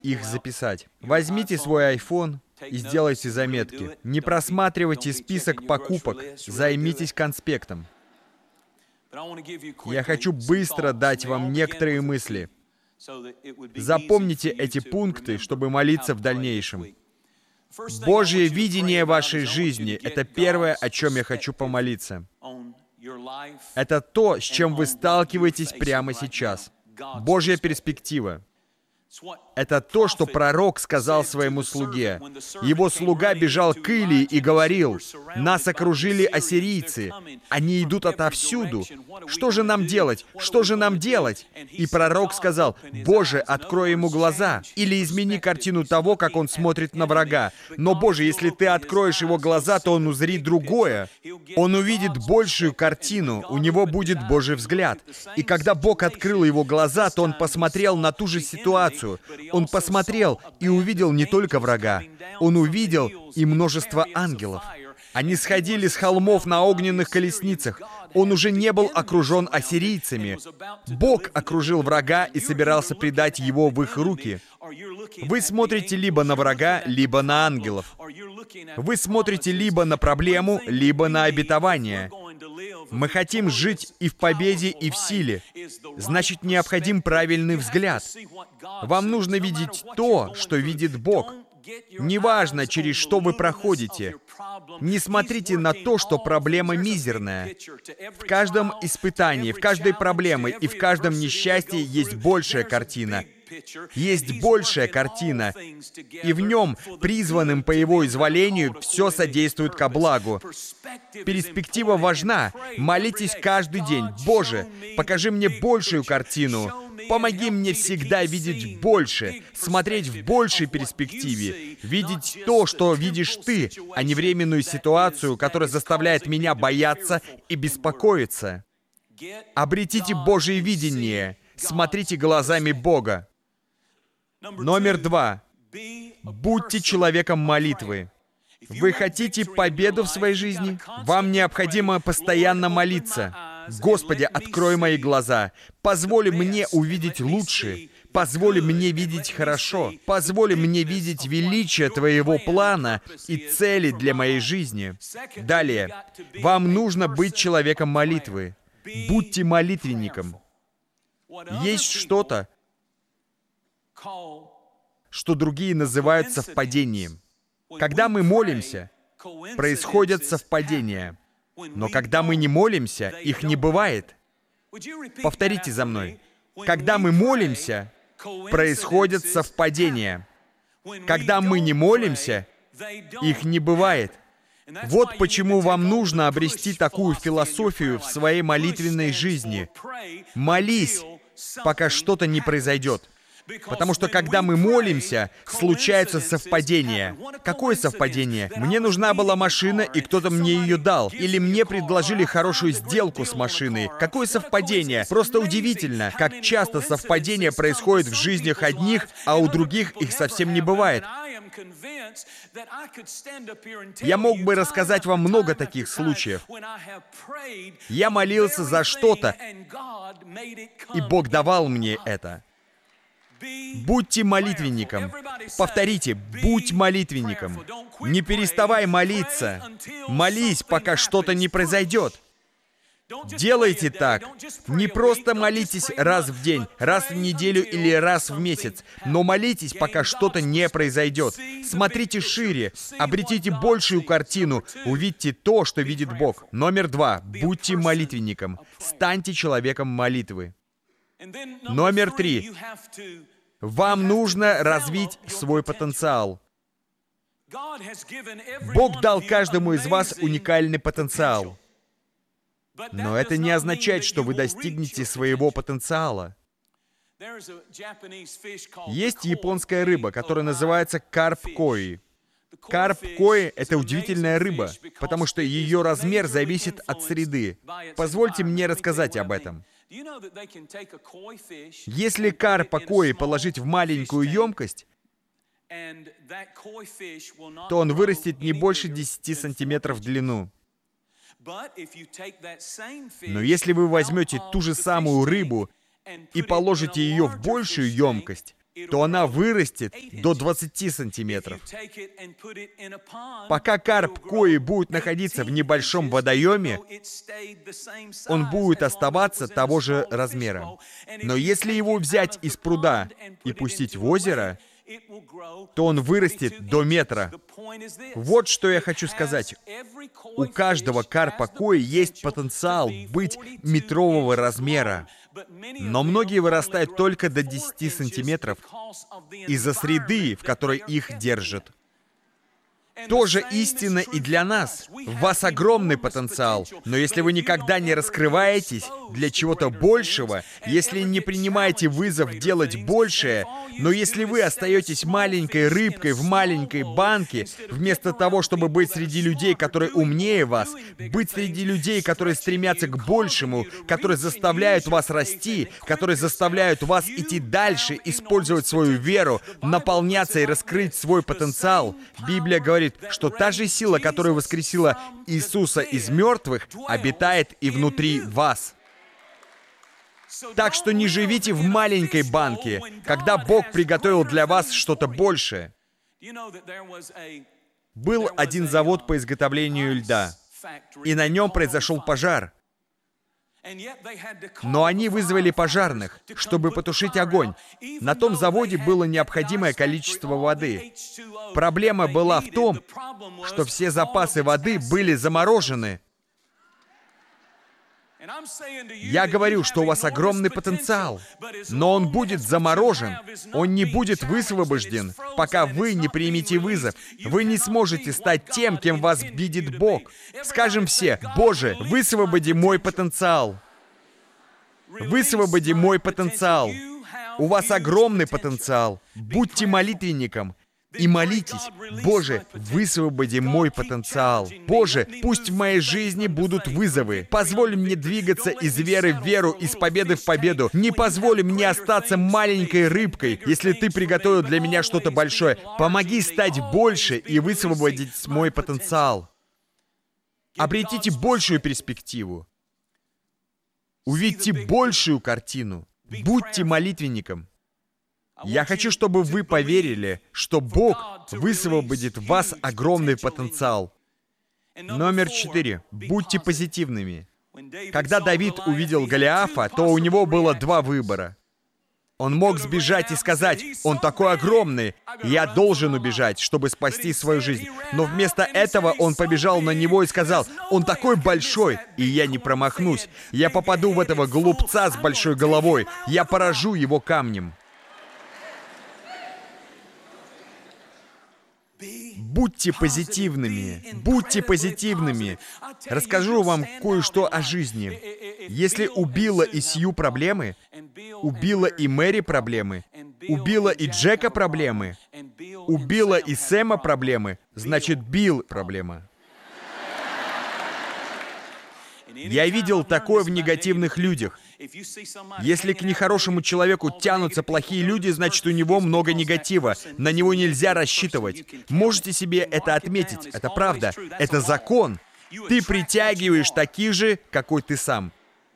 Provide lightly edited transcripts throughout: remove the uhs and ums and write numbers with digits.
их записать. Возьмите свой iPhone и сделайте заметки. Не просматривайте список покупок, займитесь конспектом. Я хочу быстро дать вам некоторые мысли. Запомните эти пункты, чтобы молиться в дальнейшем. Божье видение вашей жизни — это первое, о чем я хочу помолиться. Это то, с чем вы сталкиваетесь прямо сейчас. Божья перспектива. Это то, что пророк сказал своему слуге. Его слуга бежал к Илии и говорил: «Нас окружили ассирийцы. Они идут отовсюду. Что же нам делать? Что же нам делать?» И пророк сказал: «Боже, открой ему глаза, или измени картину того, как он смотрит на врага. Но, Боже, если ты откроешь его глаза, то он узрит другое. Он увидит большую картину, у него будет Божий взгляд». И когда Бог открыл его глаза, то он посмотрел на ту же ситуацию. Он посмотрел и увидел не только врага, он увидел и множество ангелов. Они сходили с холмов на огненных колесницах. Он уже не был окружен ассирийцами. Бог окружил врага и собирался предать его в их руки. Вы смотрите либо на врага, либо на ангелов. Вы смотрите либо на проблему, либо на обетование. Мы хотим жить и в победе, и в силе. Значит, необходим правильный взгляд. Вам нужно видеть то, что видит Бог. Неважно, через что вы проходите. Не смотрите на то, что проблема мизерная. В каждом испытании, в каждой проблеме и в каждом несчастье есть большая картина. Есть большая картина, и в нем, призванным по его изволению, все содействует ко благу. Перспектива важна. Молитесь каждый день: «Боже, покажи мне большую картину. Помоги мне всегда видеть больше, смотреть в большей перспективе, видеть то, что видишь ты, а не временную ситуацию, которая заставляет меня бояться и беспокоиться». Обретите Божье видение. Смотрите глазами Бога. Номер 2. Будьте человеком молитвы. Вы хотите победу в своей жизни? Вам необходимо постоянно молиться. «Господи, открой мои глаза. Позволь мне увидеть лучше. Позволь мне видеть хорошо. Позволь мне видеть величие Твоего плана и цели для моей жизни». Далее. Вам нужно быть человеком молитвы. Будьте молитвенником. Есть что-то, что другие называют совпадением. Когда мы молимся, происходят совпадения. Но когда мы не молимся, их не бывает. Повторите за мной. Когда мы молимся, происходят совпадения. Когда мы не молимся, их не бывает. Вот почему вам нужно обрести такую философию в своей молитвенной жизни. Молись, пока что-то не произойдет. Потому что когда мы молимся, случается совпадение. Какое совпадение? Мне нужна была машина, и кто-то мне ее дал. Или мне предложили хорошую сделку с машиной. Какое совпадение? Просто удивительно, как часто совпадения происходят в жизнях одних, а у других их совсем не бывает. Я мог бы рассказать вам много таких случаев. Я молился за что-то, и Бог давал мне это. Будьте молитвенником. Повторите: будь молитвенником. Не переставай молиться. Молись, пока что-то не произойдет. Делайте так. Не просто молитесь раз в день, раз в неделю или раз в месяц, но молитесь, пока что-то не произойдет. Смотрите шире, обретите большую картину, увидьте то, что видит Бог. Номер 2. Будьте молитвенником. Станьте человеком молитвы. Номер 3. Вам нужно развить свой потенциал. Бог дал каждому из вас уникальный потенциал. Но это не означает, что вы достигнете своего потенциала. Есть японская рыба, которая называется карп-кои. Карп-кои — это удивительная рыба, потому что ее размер зависит от среды. Позвольте мне рассказать об этом. Если карпа-кои положить в маленькую емкость, то он вырастет не больше 10 сантиметров в длину. Но если вы возьмете ту же самую рыбу и положите ее в большую емкость, то она вырастет до 20 сантиметров. Пока карп кои будет находиться в небольшом водоеме, он будет оставаться того же размера. Но если его взять из пруда и пустить в озеро, то он вырастет до метра. Вот что я хочу сказать. У каждого карпа кои есть потенциал быть метрового размера. Но многие вырастают только до 10 сантиметров из-за среды, в которой их держат. То же истина и для нас. В вас огромный потенциал, но если вы никогда не раскрываетесь для чего-то большего, если не принимаете вызов делать большее, но если вы остаетесь маленькой рыбкой в маленькой банке, вместо того, чтобы быть среди людей, которые умнее вас, быть среди людей, которые стремятся к большему, которые заставляют вас расти, которые заставляют вас идти дальше, использовать свою веру, наполняться и раскрыть свой потенциал, Библия говорит, что та же сила, которая воскресила Иисуса из мертвых, обитает и внутри вас. Так что не живите в маленькой банке, когда Бог приготовил для вас что-то большее. Был один завод по изготовлению льда, и на нем произошел пожар. Но они вызвали пожарных, чтобы потушить огонь. На том заводе было необходимое количество воды. Проблема была в том, что все запасы воды были заморожены. Я говорю, что у вас огромный потенциал, но он будет заморожен, он не будет высвобожден, пока вы не примете вызов. Вы не сможете стать тем, кем вас видит Бог. Скажем все: «Боже, высвободи мой потенциал». Высвободи мой потенциал. У вас огромный потенциал. Будьте молитвенником и молитесь: «Боже, высвободи мой потенциал». Боже, пусть в моей жизни будут вызовы. Позволь мне двигаться из веры в веру, из победы в победу. Не позволь мне остаться маленькой рыбкой, если Ты приготовил для меня что-то большое. Помоги стать больше и высвободить мой потенциал. Обретите большую перспективу. Увидьте большую картину. Будьте молитвенником. Я хочу, чтобы вы поверили, что Бог высвободит в вас огромный потенциал. Номер 4. Будьте позитивными. Когда Давид увидел Голиафа, то у него было два выбора. Он мог сбежать и сказать: «Он такой огромный, я должен убежать, чтобы спасти свою жизнь». Но вместо этого он побежал на него и сказал: «Он такой большой, и я не промахнусь. Я попаду в этого глупца с большой головой, я поражу его камнем». Будьте позитивными. Будьте позитивными. Расскажу вам кое-что о жизни. Если у Билла и Сью проблемы, у Билла и Мэри проблемы, у Билла и Джека проблемы, у Билла и Сэма проблемы, значит, Билл проблема. Я видел такое в негативных людях. Если к нехорошему человеку тянутся плохие люди, значит, у него много негатива. На него нельзя рассчитывать. Можете себе это отметить. Это правда. Это закон. Ты притягиваешь таких же, какой ты сам.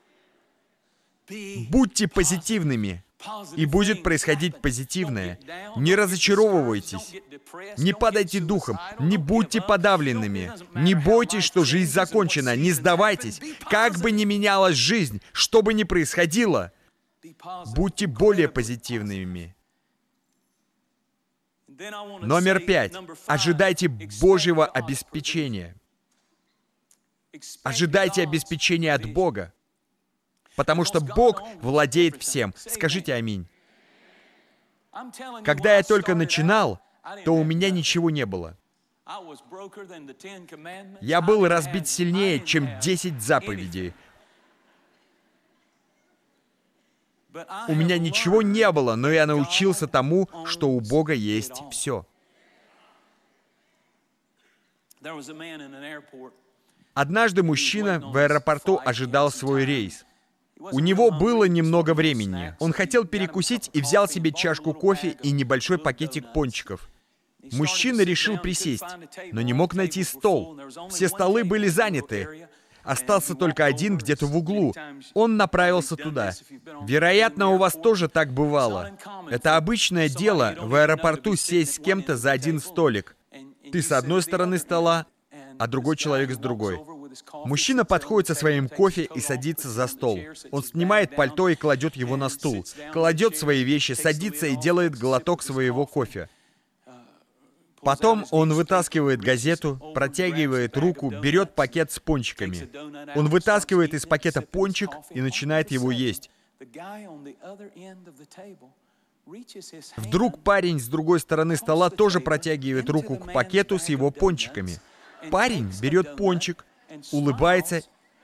Будьте позитивными, и будет происходить позитивное. Не разочаровывайтесь. Не падайте духом. Не будьте подавленными. Не бойтесь, что жизнь закончена. Не сдавайтесь. Как бы ни менялась жизнь, что бы ни происходило, будьте более позитивными. Номер 5. Ожидайте Божьего обеспечения. Ожидайте обеспечения от Бога. Потому что Бог владеет всем. Скажите аминь. Когда я только начинал, то у меня ничего не было. Я был разбит сильнее, чем 10 заповедей. У меня ничего не было, но я научился тому, что у Бога есть все. Однажды мужчина в аэропорту ожидал свой рейс. У него было немного времени. Он хотел перекусить и взял себе чашку кофе и небольшой пакетик пончиков. Мужчина решил присесть, но не мог найти стол. Все столы были заняты. Остался только один где-то в углу. Он направился туда. Вероятно, у вас тоже так бывало. Это обычное дело в аэропорту сесть с кем-то за один столик. Ты с одной стороны стола, а другой человек с другой. Мужчина подходит со своим кофе и садится за стол. Он снимает пальто и кладет его на стул. Кладет свои вещи, садится и делает глоток своего кофе. Потом он вытаскивает газету, протягивает руку, берет пакет с пончиками. Он вытаскивает из пакета пончик и начинает его есть. Вдруг парень с другой стороны стола тоже протягивает руку к пакету с его пончиками. Парень берет пончик, улыбается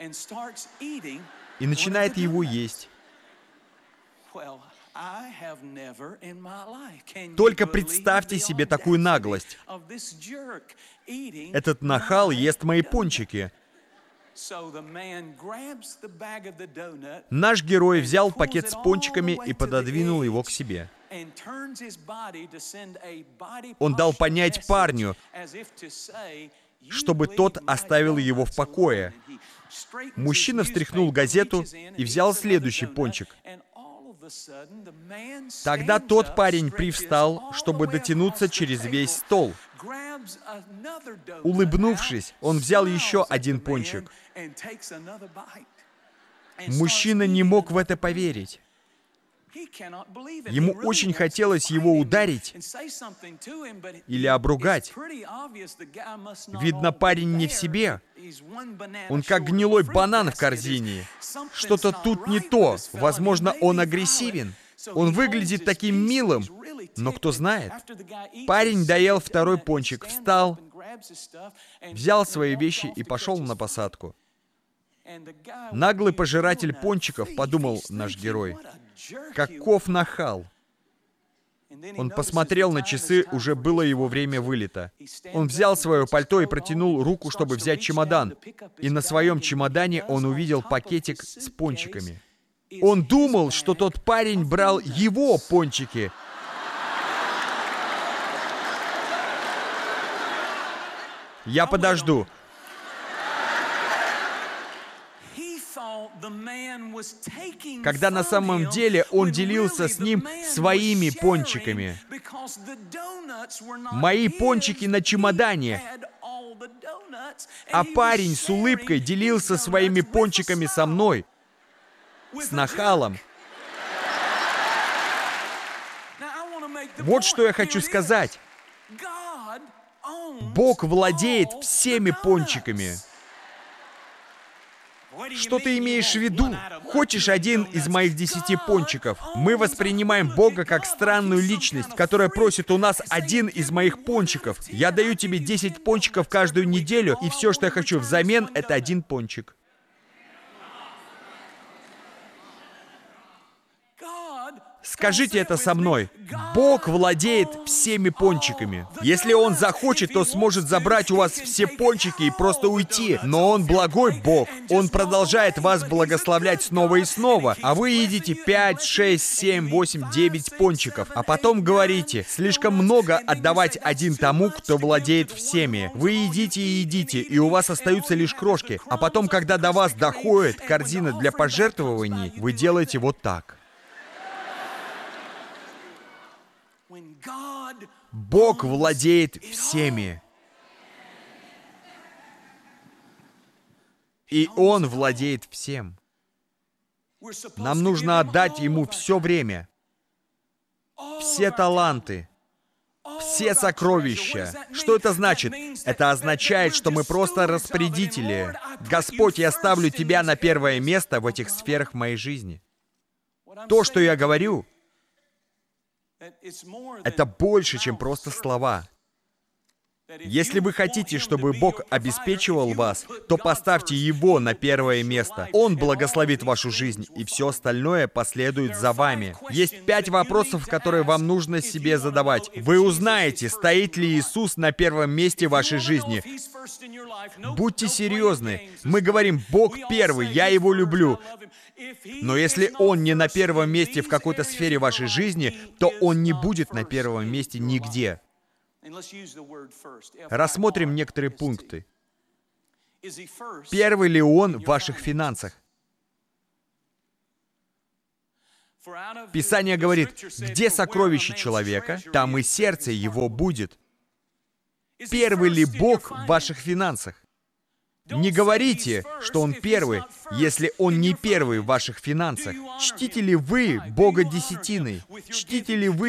и начинает его есть. Только представьте себе такую наглость. Этот нахал ест мои пончики. Наш герой взял пакет с пончиками и пододвинул его к себе. Он дал понять парню, чтобы тот оставил его в покое. Мужчина встряхнул газету и взял следующий пончик. Тогда тот парень привстал, чтобы дотянуться через весь стол. Улыбнувшись, он взял еще один пончик. Мужчина не мог в это поверить. Ему очень хотелось его ударить или обругать. Видно, парень не в себе. Он как гнилой банан в корзине. Что-то тут не то. Возможно, он агрессивен. Он выглядит таким милым. Но кто знает? Парень доел второй пончик, встал, взял свои вещи и пошел на посадку. Наглый пожиратель пончиков, подумал наш герой. Каков нахал! Он посмотрел на часы, уже было его время вылета. Он взял свое пальто и протянул руку, чтобы взять чемодан. И на своем чемодане он увидел пакетик с пончиками. Он думал, что тот парень брал его пончики. Я подожду. Когда на самом деле он делился с ним своими пончиками. Мои пончики на чемодане. А парень с улыбкой делился своими пончиками со мной. С нахалом. Вот что я хочу сказать. Бог владеет всеми пончиками. Что ты имеешь в виду? Хочешь один из моих 10 пончиков? Мы воспринимаем Бога как странную личность, которая просит у нас один из моих пончиков. Я даю тебе 10 пончиков каждую неделю, и все, что я хочу взамен, это один пончик. Скажите это со мной. Бог владеет всеми пончиками. Если Он захочет, то сможет забрать у вас все пончики и просто уйти. Но Он благой Бог. Он продолжает вас благословлять снова и снова. А вы едите 5, 6, 7, 8, 9 пончиков. А потом говорите, слишком много отдавать один тому, кто владеет всеми. Вы едите и едите, и у вас остаются лишь крошки. А потом, когда до вас доходит корзина для пожертвований, вы делаете вот так. Бог владеет всеми. И Он владеет всем. Нам нужно отдать Ему все время, все таланты, все сокровища. Что это значит? Это означает, что мы просто распорядители. Господь, я ставлю Тебя на первое место в этих сферах моей жизни. То, что я говорю, это больше, чем просто слова. Если вы хотите, чтобы Бог обеспечивал вас, то поставьте Его на первое место. Он благословит вашу жизнь, и все остальное последует за вами. Есть 5 вопросов, которые вам нужно себе задавать. Вы узнаете, стоит ли Иисус на первом месте в вашей жизни. Будьте серьезны. Мы говорим, Бог первый, я Его люблю. Но если Он не на первом месте в какой-то сфере вашей жизни, то Он не будет на первом месте нигде. Рассмотрим некоторые пункты. Первый ли Он в ваших финансах? Писание говорит, где сокровище человека, там и сердце его будет. Первый ли Бог в ваших финансах? Не говорите, что Он первый, если Он не первый в ваших финансах. Чтите ли вы Бога десятиной? Чтите ли вы